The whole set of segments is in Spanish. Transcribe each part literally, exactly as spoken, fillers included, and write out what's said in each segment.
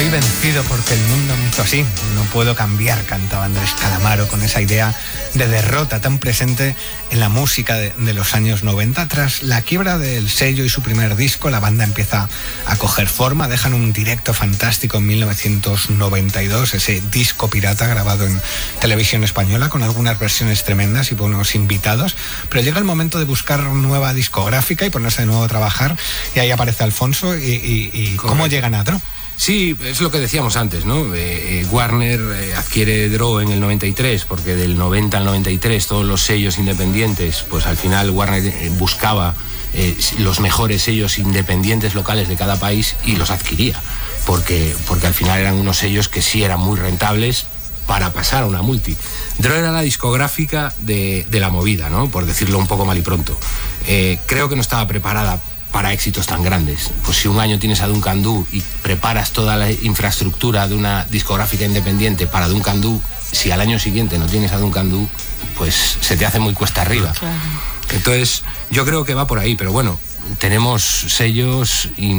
Estoy vencido porque el mundo me hizo así. No puedo cambiar, cantaba Andrés Calamaro con esa idea de derrota tan presente en la música de, de los años noventa. Tras la quiebra del sello y su primer disco, la banda empieza a coger forma. Dejan un directo fantástico en mil novecientos noventa y dos, ese disco pirata grabado en televisión española con algunas versiones tremendas y buenos invitados. Pero llega el momento de buscar nueva discográfica y ponerse de nuevo a trabajar, y ahí aparece Alfonso. ¿Y, y, y cómo llegan a Dro? Sí, es lo que decíamos antes, ¿no? Eh, eh, Warner eh, adquiere Dro en el noventa y tres, porque del noventa al noventa y tres todos los sellos independientes, pues al final Warner eh, buscaba eh, los mejores sellos independientes locales de cada país y los adquiría, porque, porque al final eran unos sellos que sí eran muy rentables para pasar a una multi. Dro era la discográfica de, de la movida, ¿no? Por decirlo un poco mal y pronto. Eh, creo que no estaba preparada para éxitos tan grandes. Pues si un año tienes a Duncan Du y preparas toda la infraestructura de una discográfica independiente para Duncan Du, si al año siguiente no tienes a Duncan Du, pues se te hace muy cuesta arriba. Claro. Entonces, yo creo que va por ahí, pero bueno, tenemos sellos y,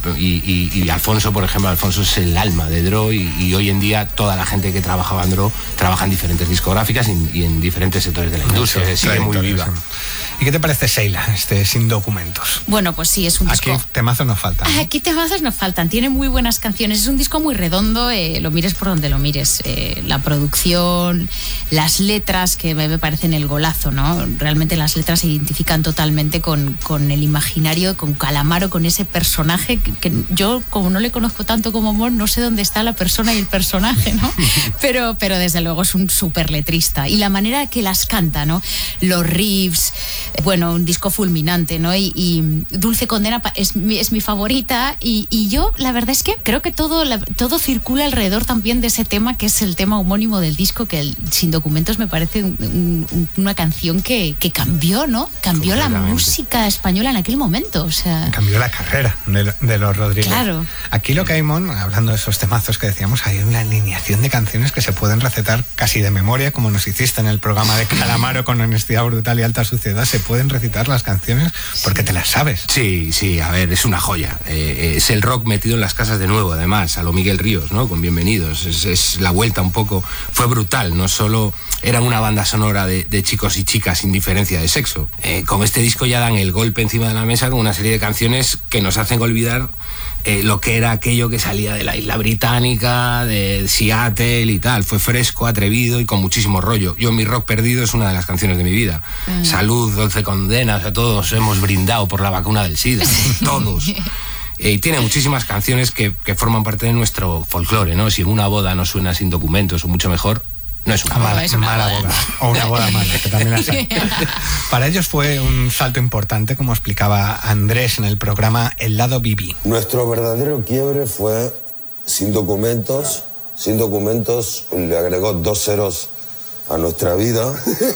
y, y, y Alfonso, por ejemplo, Alfonso es el alma de Dro, y, y hoy en día toda la gente que trabajaba en Dro trabaja en diferentes discográficas y, y en diferentes sectores de la industria, sí, sigue muy viva. ¿Y qué te parece, Sheila, este Sin Documentos? Bueno, pues sí, es un disco... Aquí temazos nos faltan, ¿no? Aquí temazos nos faltan, tiene muy buenas canciones, es un disco muy redondo, eh, lo mires por donde lo mires, eh, la producción, las letras, que me parecen el golazo, ¿no? Realmente las letras se identifican totalmente con, con el imaginario, con Calamaro, con ese personaje que, que yo, como no le conozco tanto como Mon, no sé dónde está la persona y el personaje, ¿no? Pero, pero desde luego es un súper letrista, y la manera que las canta, ¿no? Los riffs... Bueno, un disco fulminante, ¿no? Y, y Dulce Condena es mi, es mi favorita, y, y yo la verdad es que creo que todo, la, todo circula alrededor también de ese tema, que es el tema homónimo del disco, que el, Sin Documentos me parece un, un, una canción que, que cambió, ¿no? Cambió la música española en aquel momento, o sea... Cambió la carrera de, de los Rodríguez. Claro. Aquí lo que hay, Mon, hablando de esos temazos que decíamos, hay una alineación de canciones que se pueden recetar casi de memoria, como nos hiciste en el programa de Calamaro con Honestidad Brutal y Alta Suciedad. Se pueden recitar las canciones porque te las sabes. Sí, sí, a ver, es una joya. Eh, es el rock metido en las casas de nuevo, además, a lo Miguel Ríos, ¿no? Con Bienvenidos. Es, es la vuelta un poco. Fue brutal, no solo era una banda sonora de, de chicos y chicas sin diferencia de sexo. Eh, con este disco ya dan el golpe encima de la mesa con una serie de canciones que nos hacen olvidar Eh, lo que era aquello que salía de la isla británica, de Seattle y tal. Fue fresco, atrevido y con muchísimo rollo. Yo, Mi Rock Perdido es una de las canciones de mi vida. Mm. Salud, Dulce Condena, o sea, todos hemos brindado por la vacuna del SIDA, todos. Eh, y tiene muchísimas canciones que, que forman parte de nuestro folclore, ¿no? Si en una boda no suena Sin Documentos, o mucho mejor, no es una mala, boda. Es una mala boda. boda. O una boda mala, que también las hay. Para ellos fue un salto importante, como explicaba Andrés en el programa El Lado B B. Nuestro verdadero quiebre fue Sin Documentos. Sin Documentos le agregó dos ceros a nuestra vida,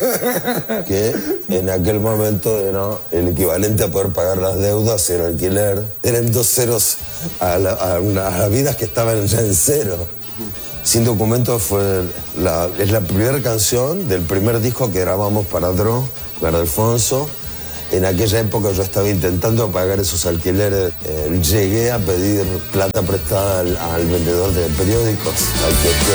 que en aquel momento era el equivalente a poder pagar las deudas, el alquiler. Eran dos ceros a, la, a, una, a las vidas que estaban ya en cero. Sin Documentos fue la, es la primera canción del primer disco que grabamos para Dro, para Alfonso. En aquella época yo estaba intentando pagar esos alquileres. Eh, llegué a pedir plata prestada al, al vendedor de periódicos, al que